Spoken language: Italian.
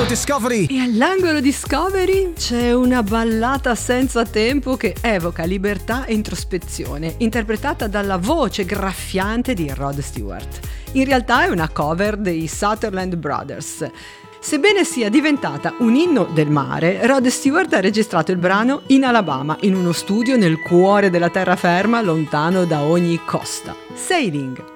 all'angolo Discovery. E all'angolo Discovery c'è una ballata senza tempo che evoca libertà e introspezione, interpretata dalla voce graffiante di Rod Stewart. In realtà è una cover dei Sutherland Brothers. Sebbene sia diventata un inno del mare, Rod Stewart ha registrato il brano in Alabama, in uno studio nel cuore della terraferma, lontano da ogni costa. Sailing.